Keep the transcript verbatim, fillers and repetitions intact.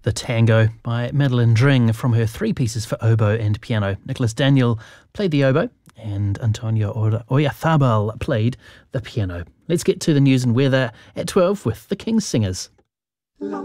The Tango by Madeline Dring from her three pieces for oboe and piano. Nicholas Daniel played the oboe and Antonio Oyarzábal played the piano. Let's get to the news and weather at twelve with the King's Singers.